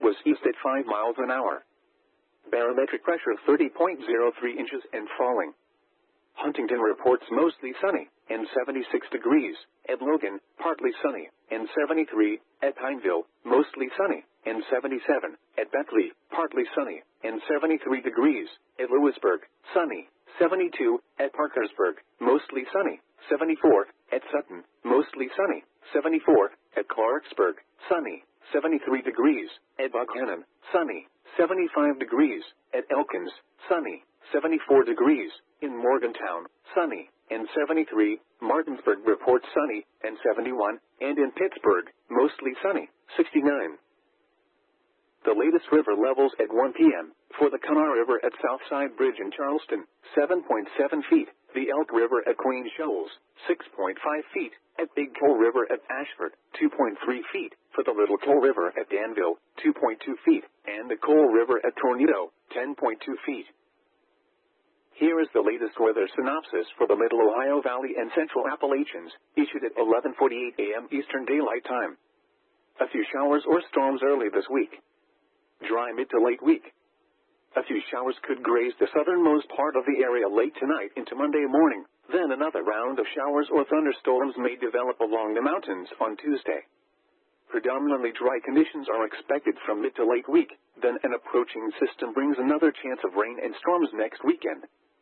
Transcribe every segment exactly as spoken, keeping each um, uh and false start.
was east at five miles an hour. Barometric pressure thirty point zero three inches and falling. Huntington reports mostly sunny and seventy-six degrees. At Logan, partly sunny and seventy-three. At Pineville, mostly sunny and seventy-seven. At Beckley, partly sunny and seventy-three degrees. At Lewisburg, sunny, seventy-two. At Parkersburg, mostly sunny, seventy-four. At Sutton, mostly sunny, seventy-four. At Clarksburg, sunny, seventy-three degrees. At Buckhannon, sunny, seventy-five degrees. At Elkins, sunny, seventy-four degrees. In Morgantown, sunny and seventy-three. Martinsburg reports sunny and seventy-one. And in Pittsburgh, mostly sunny, sixty-nine. The latest river levels at one p m for the Kanawha River at Southside Bridge in Charleston, seven point seven feet. The Elk River at Queen Shoals, six point five feet. At Big Coal River at Ashford, two point three feet. For the Little Coal River at Danville, two point two feet. And the Coal River at Tornado, ten point two feet. Here is the latest weather synopsis for the Middle Ohio Valley and Central Appalachians, issued at eleven forty-eight a m Eastern Daylight Time. A few showers or storms early this week. Dry mid to late week. A few showers could graze the southernmost part of the area late tonight into Monday morning. Then another round of showers or thunderstorms may develop along the mountains on Tuesday. Predominantly dry conditions are expected from mid to late week. Then an approaching system brings another chance of rain and storms next weekend.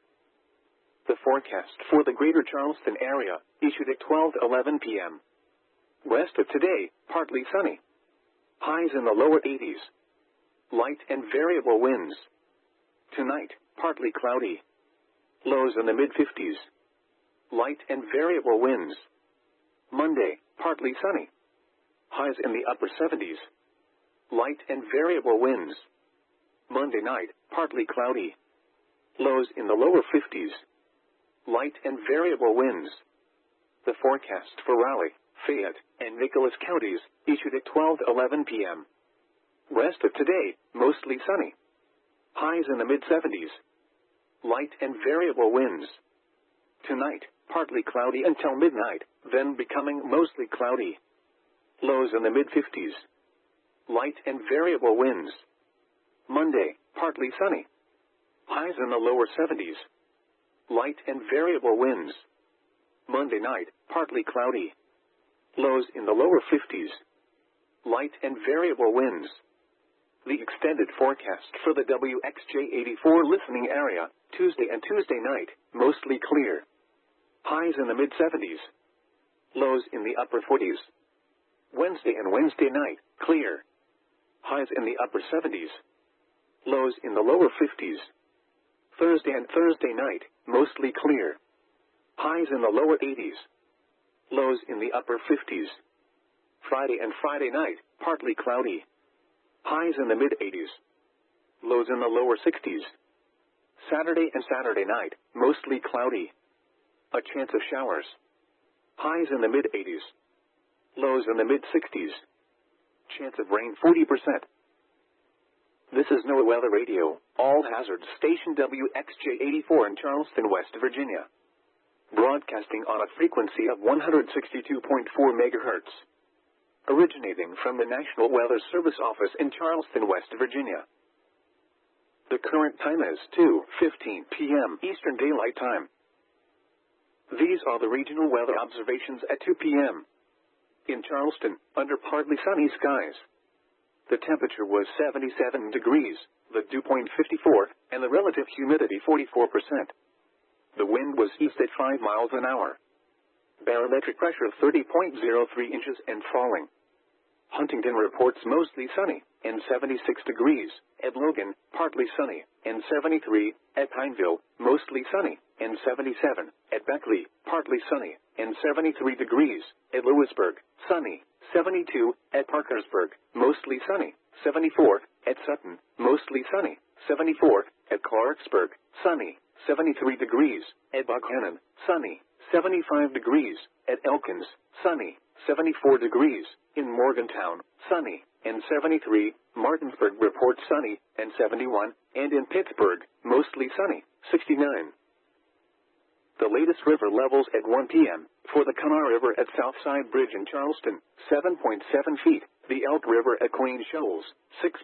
The forecast for the greater Charleston area, issued at twelve eleven p m West of today, partly sunny. Highs in the lower eighties. Light and variable winds. Tonight, partly cloudy. Lows in the mid-fifties. Light and variable winds. Monday, partly sunny. Highs in the upper seventies. Light and variable winds. Monday night, partly cloudy. Lows in the lower fifties. Light and variable winds. The forecast for Raleigh, Fayette, and Nicholas counties, issued at twelve eleven p m West of today, mostly sunny. Highs in the mid-seventies. Light and variable winds. Tonight, partly cloudy until midnight, then becoming mostly cloudy. Lows in the mid-fifties. Light and variable winds. Monday, partly sunny. Highs in the lower seventies. Light and variable winds. Monday night, partly cloudy. Lows in the lower fifties. Light and variable winds. The extended forecast for the W X J eighty-four listening area, Tuesday and Tuesday night, mostly clear. Highs in the mid-seventies. Lows in the upper forties. Wednesday and Wednesday night, clear. Highs in the upper seventies. Lows in the lower fifties. Thursday and Thursday night, mostly clear. Highs in the lower eighties. Lows in the upper fifties. Friday and Friday night, partly cloudy. Highs in the mid-eighties. Lows in the lower sixties. Saturday and Saturday night, mostly cloudy. A chance of showers. Highs in the mid-eighties. Lows in the mid-sixties. Chance of rain forty percent. This is NOAA Weather Radio, all hazards station W X J eighty-four in Charleston, West Virginia. Broadcasting on a frequency of one hundred sixty-two point four megahertz. Originating from the National Weather Service office in Charleston, West Virginia. The current time is two fifteen p m Eastern Daylight Time. These are the regional weather observations at two p m In Charleston, under partly sunny skies. The temperature was seventy-seven degrees, the dew point fifty-four, and the relative humidity forty-four percent. The wind was east at five miles an hour. Barometric pressure thirty point zero three inches and falling. Huntington reports mostly sunny and seventy-six degrees. At Logan, partly sunny and seventy-three. At Pineville, mostly sunny and seventy-seven. At Beckley, partly sunny and seventy-three degrees. At Lewisburg, sunny, seventy-two. At Parkersburg, mostly sunny, seventy-four. At Sutton, mostly sunny, seventy-four. At Clarksburg, sunny, seventy-three degrees. At Buckhannon, sunny, seventy-five degrees. At Elkins, sunny, seventy-four degrees. In Morgantown, sunny and seventy-three. Martinsburg reports sunny and seventy-one. And in Pittsburgh, mostly sunny, sixty-nine. The latest river levels at one p m for the Kanawha River at Southside Bridge in Charleston, seven point seven feet. The Elk River at Queen Shoals, six